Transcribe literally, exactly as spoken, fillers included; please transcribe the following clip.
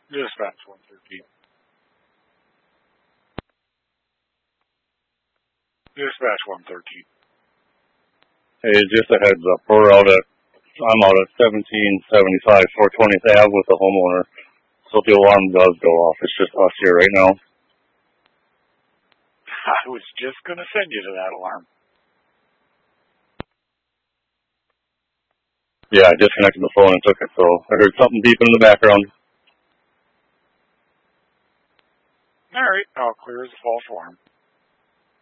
Dispatch one thirteen. Dispatch one thirteen. Hey, just a heads up. We're out at, I'm out at seventeen seventy-five four twentieth Ave with the homeowner. So if the alarm does go off, it's just us here right now. I was just going to send you to that alarm. Yeah, I disconnected the phone and took it, so I heard something beep in the background. All right, I'll clear as a false alarm.